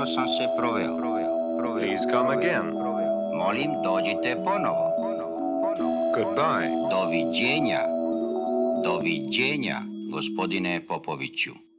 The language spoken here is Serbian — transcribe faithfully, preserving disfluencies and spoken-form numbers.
Sjajno sam se proveo. Please come again. Molim, dođite ponovo. Goodbye. Doviđenja. Doviđenja, gospodine Popoviću.